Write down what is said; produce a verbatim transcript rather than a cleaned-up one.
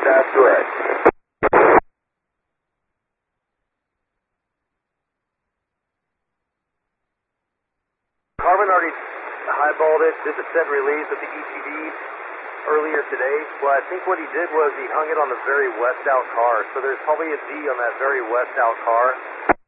That's correct. Carbon already highballed it, did the set release with the E T D earlier today. Well, I think what he did was he hung it on the very west out car. So there's probably a D on that very west out car.